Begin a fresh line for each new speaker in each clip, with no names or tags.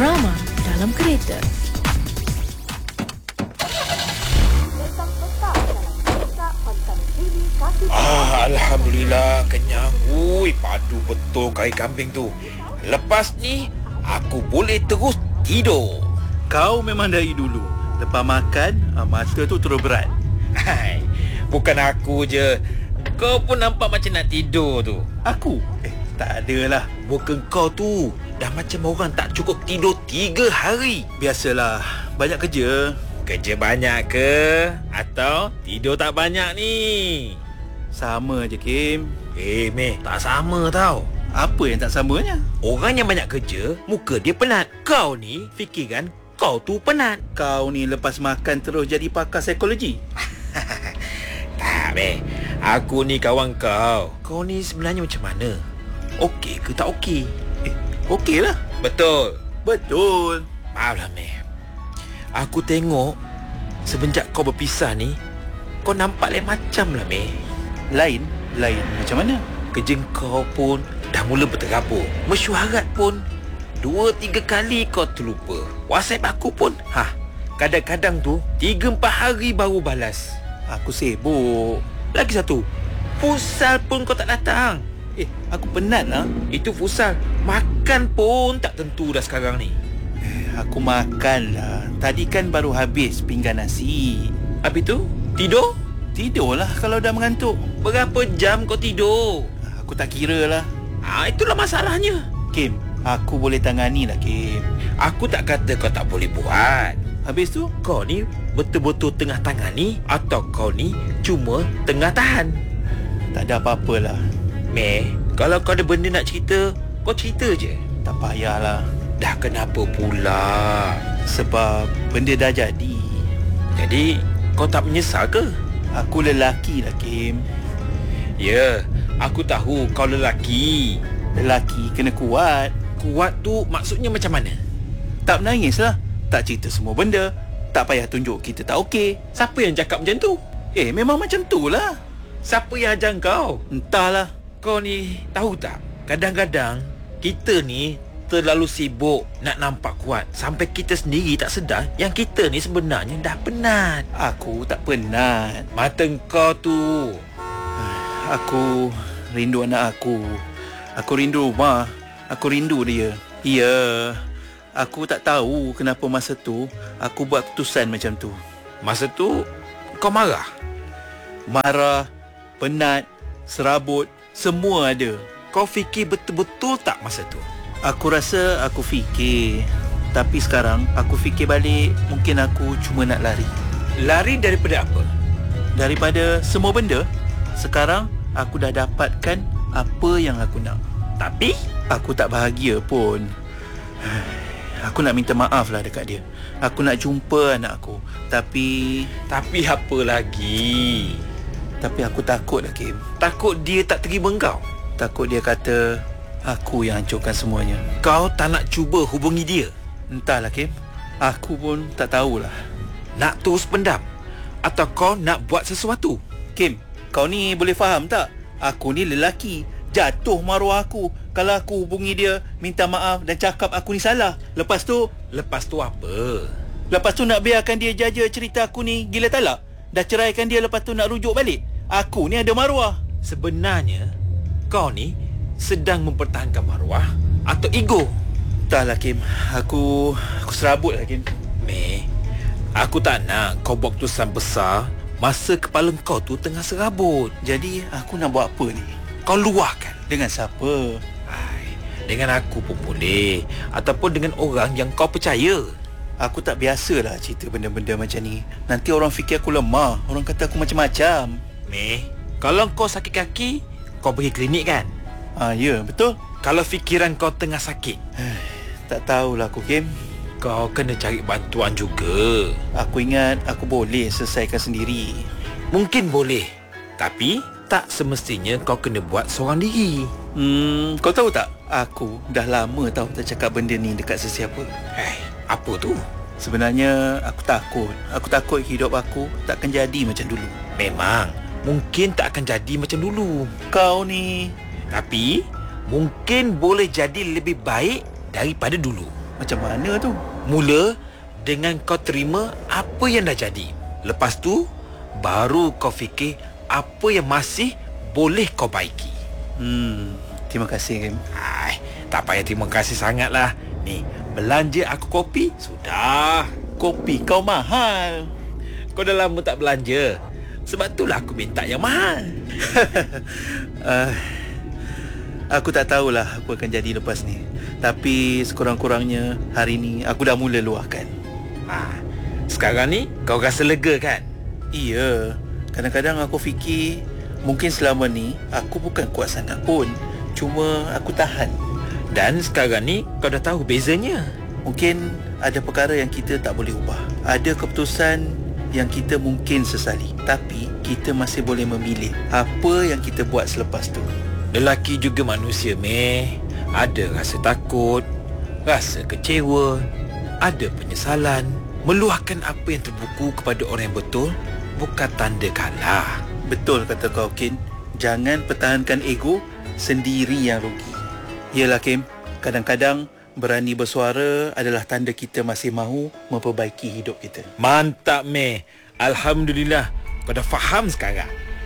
Drama dalam kereta.
Alhamdulillah, kenyang. Ui, padu betul kari kambing tu. Lepas ni, aku boleh terus tidur.
Kau memang dari dulu lepas makan, mata tu terus berat.
Hai, bukan aku je. Kau pun nampak macam nak tidur tu.
Aku? Tak adalah.
Muka kau tu dah macam orang tak cukup tidur 3 hari.
Biasalah, banyak kerja.
Kerja banyak ke? Atau tidur tak banyak ni?
Sama je, Kim.
Meh, tak sama tau.
Apa yang tak samanya?
Orang yang banyak kerja, muka dia penat. Kau ni fikirkan kau tu penat.
Kau ni lepas makan terus jadi pakar psikologi.
Tak, Meh. Aku ni kawan kau. Kau ni sebenarnya macam mana? Okey ke tak okey?
Okey lah.
Betul.
Betul.
Maaflah, Meh. Aku tengok semenjak kau berpisah ni, kau nampak lain macam lah, Meh.
Lain macam mana?
Kerja kau pun dah mula berterabur. Mesyuarat pun 2-3 kali kau terlupa. WhatsApp aku pun kadang-kadang tu 3-4 hari baru balas.
Aku sibuk.
Lagi satu, futsal pun kau tak datang.
Aku penat lah.
Itu futsal. Makan pun tak tentu dah sekarang ni.
Aku makan lah. Tadi kan baru habis pinggan nasi.
Habis tu tidur?
Tidurlah kalau dah mengantuk.
Berapa jam kau tidur?
Aku tak kira lah.
Itulah masalahnya.
Kim, aku boleh tangani lah, Kim.
Aku tak kata kau tak boleh buat.
Habis tu,
kau ni betul-betul tengah tangani atau kau ni cuma tengah tahan?
tak ada apa-apalah.
Meh, kalau kau ada benda nak cerita, kau cerita je.
Tak payahlah.
Dah kenapa pula?
Sebab benda dah jadi.
Jadi, kau tak menyesal ke?
Aku lelaki lah, Kim.
Ya, aku tahu kau lelaki.
Lelaki kena kuat.
Kuat tu maksudnya macam mana?
Tak menangis lah. Tak cerita semua benda. Tak payah tunjuk kita tak okey.
Siapa yang cakap macam tu?
Memang macam tu lah.
Siapa yang ajar kau?
Entahlah.
Kau ni tahu tak? Kadang-kadang kita ni terlalu sibuk nak nampak kuat sampai kita sendiri tak sedar yang kita ni sebenarnya dah penat.
Aku tak penat.
Mata kau tu.
Aku rindu anak aku. Aku rindu rumah. Aku rindu dia. Ya, aku tak tahu kenapa masa tu aku buat keputusan macam tu.
Masa tu kau marah?
Marah, penat, serabut, semua ada.
Kau fikir betul-betul tak masa tu?
Aku rasa aku fikir. Tapi sekarang aku fikir balik, mungkin aku cuma nak lari.
Lari daripada apa?
Daripada semua benda. Sekarang aku dah dapatkan apa yang aku nak.
Tapi
aku tak bahagia pun. Aku nak minta maaf lah dekat dia. Aku nak jumpa anak aku. Tapi
apa lagi?
Tapi aku takut lah, Kim.
Takut dia tak terima kau?
Takut dia kata aku yang hancurkan semuanya.
Kau tak nak cuba hubungi dia?
Entahlah, Kim. Aku pun tak tahulah.
Nak terus pendam? Atau kau nak buat sesuatu?
Kim, kau ni boleh faham tak? Aku ni lelaki. Jatuh maruah aku kalau aku hubungi dia, minta maaf dan cakap aku ni salah. Lepas tu
apa?
Lepas tu nak biarkan dia jaja cerita aku ni gila talak? Dah ceraikan dia, lepas tu nak rujuk balik? Aku ni ada maruah.
Sebenarnya kau ni sedang mempertahankan maruah atau ego?
Entahlah, Kim. Aku serabut lah, Kim.
Meh, aku tak nak kau buat keputusan besar masa kepala kau tu tengah serabut.
Jadi aku nak buat apa ni?
Kau luahkan.
Dengan siapa?
Dengan aku pun boleh. Ataupun dengan orang yang kau percaya.
Aku tak biasalah cerita benda-benda macam ni. Nanti orang fikir aku lemah. Orang kata aku macam-macam.
Meh, kalau kau sakit kaki, kau pergi klinik kan?
Ya, betul.
Kalau fikiran kau tengah sakit,
tak tahulah aku, Kim.
Kau kena cari bantuan juga.
Aku ingat aku boleh selesaikan sendiri.
Mungkin boleh, tapi tak semestinya kau kena buat seorang diri.
Kau tahu tak? Aku dah lama tahu tak cakap benda ni dekat sesiapa.
Apa tu?
Sebenarnya aku takut. Aku takut hidup aku takkan jadi macam dulu.
Memang, mungkin tak akan jadi macam dulu.
Kau ni.
Tapi, mungkin boleh jadi lebih baik daripada dulu.
Macam mana tu?
Mula dengan kau terima apa yang dah jadi. Lepas tu baru kau fikir apa yang masih boleh kau baiki.
Terima kasih, Kim.
Tak payah terima kasih sangatlah. Ni, belanja aku kopi sudah.
Kopi kau mahal.
Kau dah lama tak belanja. Sebab itulah aku minta yang mahal.
Aku tak tahulah apa akan jadi lepas ni. Tapi sekurang-kurangnya hari ni aku dah mula luahkan.
Sekarang ni kau rasa lega kan?
Iya. Kadang-kadang aku fikir mungkin selama ni aku bukan kuat sangat pun. Cuma aku tahan.
Dan sekarang ni kau dah tahu bezanya.
Mungkin ada perkara yang kita tak boleh ubah. Ada keputusan yang kita mungkin sesali, tapi kita masih boleh memilih apa yang kita buat selepas tu.
Lelaki juga manusia, Meh. Ada rasa takut, rasa kecewa, ada penyesalan. Meluahkan apa yang terbuku kepada orang yang betul bukan tanda kalah.
Betul kata kau, Kin. Jangan pertahankan ego, sendiri yang rugi. Yelah, Kim, kadang-kadang berani bersuara adalah tanda kita masih mahu memperbaiki hidup kita.
Mantap, Meh. Alhamdulillah, kau dah faham sekarang.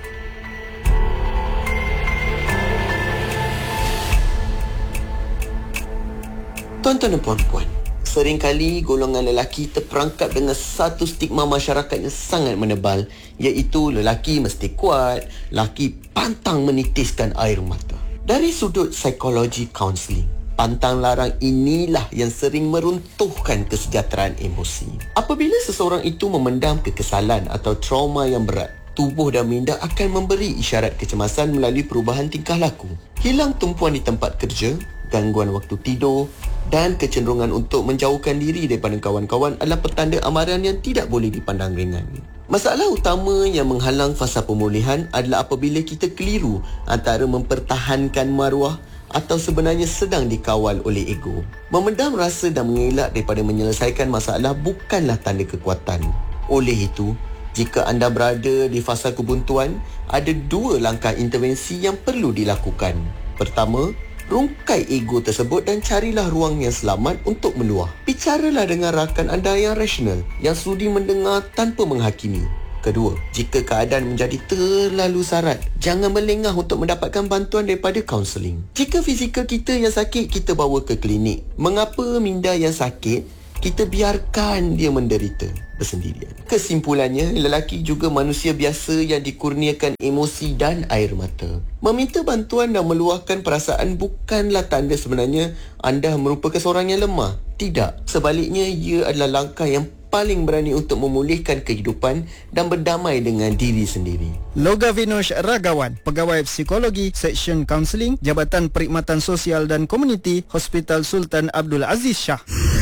Tuan-tuan dan puan-puan, seringkali golongan lelaki terperangkap dengan satu stigma masyarakat yang sangat menebal, iaitu lelaki mesti kuat, lelaki pantang menitiskan air mata. Dari sudut psikologi kaunseling, pantang larang inilah yang sering meruntuhkan kesejahteraan emosi. Apabila seseorang itu memendam kekesalan atau trauma yang berat, tubuh dan minda akan memberi isyarat kecemasan melalui perubahan tingkah laku. Hilang tumpuan di tempat kerja, gangguan waktu tidur dan kecenderungan untuk menjauhkan diri daripada kawan-kawan adalah petanda amaran yang tidak boleh dipandang ringan. Masalah utama yang menghalang fasa pemulihan adalah apabila kita keliru antara mempertahankan maruah atau sebenarnya sedang dikawal oleh ego. Memendam rasa dan mengelak daripada menyelesaikan masalah bukanlah tanda kekuatan. Oleh itu, jika anda berada di fasa kebuntuan, ada dua langkah intervensi yang perlu dilakukan. Pertama, rungkai ego tersebut dan carilah ruang yang selamat untuk meluah. Bicaralah dengan rakan anda yang rasional, yang sudi mendengar tanpa menghakimi. Kedua, jika keadaan menjadi terlalu sarat, jangan melengah untuk mendapatkan bantuan daripada kaunseling. Jika fizikal kita yang sakit, kita bawa ke klinik. Mengapa minda yang sakit, kita biarkan dia menderita bersendirian? Kesimpulannya, lelaki juga manusia biasa yang dikurniakan emosi dan air mata. Meminta bantuan dan meluahkan perasaan bukanlah tanda sebenarnya anda merupakan seorang yang lemah. Tidak, sebaliknya ia adalah langkah yang paling berani untuk memulihkan kehidupan dan berdamai dengan diri sendiri.
Loga Vinos Ragawan, Pegawai Psikologi, Seksyen Kaunseling, Jabatan Perkhidmatan Sosial dan Komuniti, Hospital Sultan Abdul Aziz Shah.